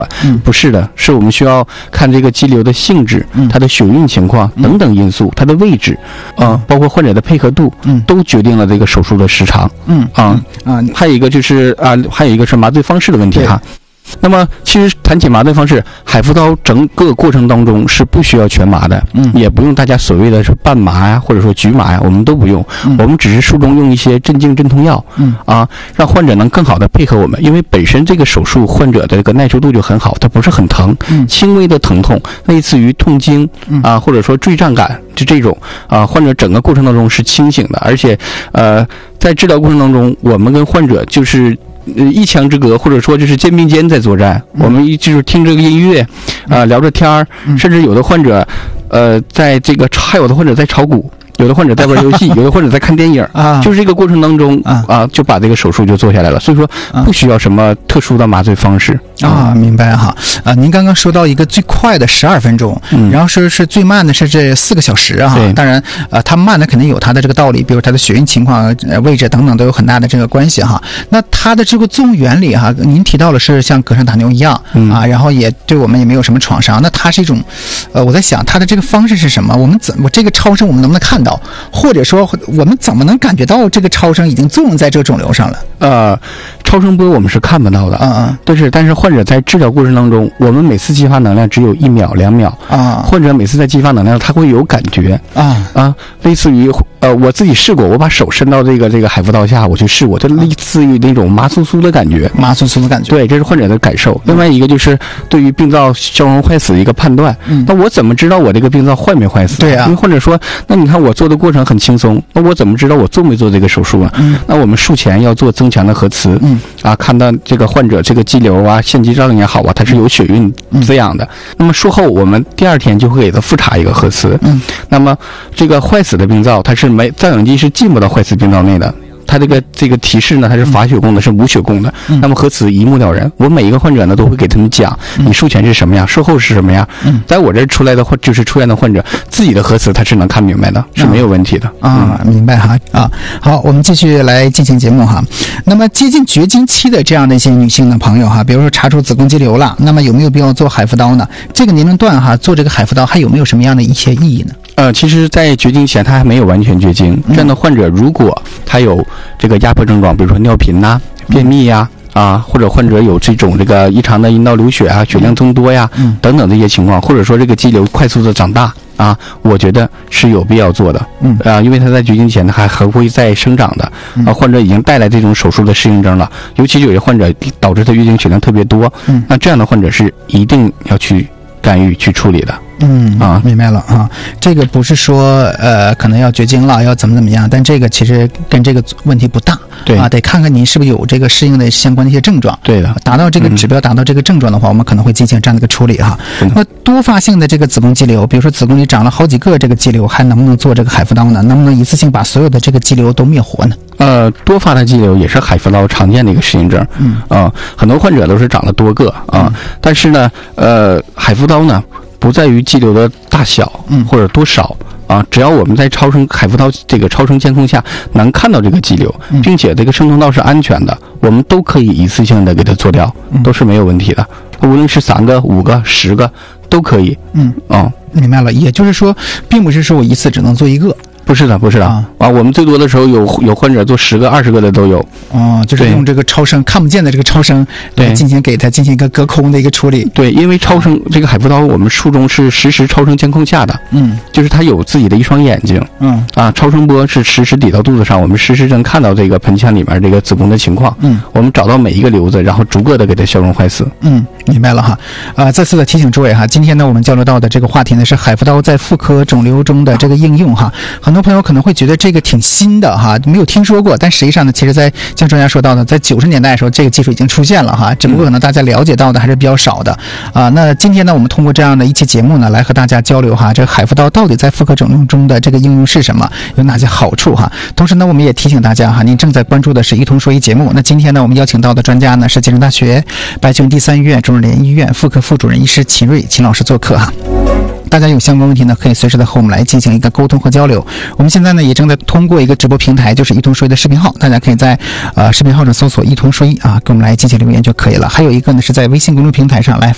不是的，是我们需要看这个肌瘤的性质、它的血运情况等等因素，它的位置，包括患者的配合度，都决定了这个手术的时长。还有一个就是还有一个是麻醉方式的问题哈。那么其实谈起麻醉方式，海扶刀整个过程当中是不需要全麻的，也不用大家所谓的是半麻呀，或者说局麻呀，我们都不用，我们只是术中用一些镇静镇痛药，让患者能更好的配合我们，因为本身这个手术患者的这个耐受度就很好，它不是很疼，轻微的疼痛，类似于痛经或者说坠胀感，就这种患者整个过程当中是清醒的，而且在治疗过程当中，我们跟患者就是一墙之隔，或者说就是肩并肩在作战，我们就是听这个音乐，聊着天儿，甚至有的患者，在这个还有的患者在炒股。有的患者在玩游戏，有的患者在看电影就是这个过程当中就把这个手术就做下来了，所以说不需要什么特殊的麻醉方式明白哈您刚刚说到一个最快的12分钟，然后是最慢的是这4个小时哈。当然它慢的肯定有它的这个道理，比如它的血运情况、位置等等都有很大的这个关系哈。那它的这个作用原理哈，您提到了是像隔山打牛一样然后也对我们也没有什么创伤。那它是一种我在想它的这个方式是什么？我这个超声我们能不能看到？或者说我们怎么能感觉到这个超声已经作用在这个肿瘤上了？ 超声波我们是看不到的，但是患者在治疗过程当中，我们每次激发能量只有1秒2秒患者每次在激发能量他会有感觉类似于我自己试过，我把手伸到这个海扶刀下，我去试过，就类似于那种麻酥酥的感觉，对，这是患者的感受。另外一个就是对于病灶消融坏死的一个判断，那我怎么知道我这个病灶坏没坏死？对因为患者说，那你看我做的过程很轻松，那我怎么知道我做没做这个手术啊？那我们术前要做增强的核磁，看到这个患者这个肌瘤腺肌障也好它是有血运滋养的。那么术后我们第2天就会给他复查一个核磁。那么这个坏死的病灶，它是造影机是进不到坏死病灶内的。它这个提示呢，它是乏血供的，是无血供的。那么核磁一目了然。我每一个患者呢都会给他们讲，你术前是什么样，术后是什么样。在我这出来的就是出院的患者自己的核磁他是能看明白的，是没有问题的明白哈好，我们继续来进行节目哈。那么接近绝经期的这样的一些女性的朋友哈，比如说查出子宫肌瘤了，那么有没有必要做海扶刀呢？这个年龄段哈做这个海扶刀还有没有什么样的一些意义呢？ 其实在绝经前他还没有完全绝经，这样的患者如果他有这个压迫症状，比如说尿频便秘或者患者有这个异常的阴道流血血量增多等等这些情况，或者说这个肌瘤快速的长大我觉得是有必要做的因为他在绝经前呢还会再生长的患者已经带来这种手术的适应症了，尤其有些患者导致他月经血量特别多那这样的患者是一定要去干预去处理的。 明白了这个不是说可能要绝经了要怎么样，但这个其实跟这个问题不大，对得看看您是不是有这个适应的相关的一些症状，对的，达到这个指标达到这个症状的话，我们可能会进行这样的一个处理哈。那多发性的这个子宫肌瘤，比如说子宫里长了好几个这个肌瘤，还能不能做这个海扶刀呢？能不能一次性把所有的这个肌瘤都灭活呢？ 多发的肌瘤也是海扶刀常见的一个适应症很多患者都是长了多个但是呢海扶刀呢不在于肌瘤的大小或者多少只要我们在海扶刀这个超声监控下能看到这个肌瘤并且这个生通道是安全的，我们都可以一次性的给它做掉都是没有问题的，无论是3个5个10个都可以明白了，也就是说并不是说我一次只能做一个， 不是的我们最多的时候有患者做10个20个的都有就是用这个超声看不见的这个超声来给它进行一个隔空的一个处理。 对，因为超声这个海扶刀我们术中是实时超声监控下的就是它有自己的一双眼睛超声波是实时抵到肚子上，我们实时能看到这个盆腔里面这个子宫的情况我们找到每一个瘤子，然后逐个的给它消融坏死明白了哈再次的提醒诸位哈，今天呢我们交流到的这个话题呢是海扶刀在妇科肿瘤中的这个应用哈。很多朋友可能会觉得这个挺新的哈，没有听说过，但实际上呢其实在像专家说到的，在90年代的时候这个技术已经出现了哈，只不过可能大家了解到的还是比较少的那今天呢我们通过这样的一期节目呢来和大家交流哈，这个海扶刀到底在妇科肿瘤中的这个应用是什么，有哪些好处哈。同时呢我们也提醒大家哈，您正在关注的是一同说一节目。那今天呢我们邀请到的专家呢是建中大学白求恩第3医院中日联医院妇科副主任医师秦瑞秦老师做客哈。大家有相关问题呢可以随时的和我们来进行一个沟通和交流。我们现在呢也正在通过一个直播平台，就是一同说一的视频号，大家可以在视频号上搜索一同说一跟我们来进行留言就可以了。还有一个呢是在微信公众平台上来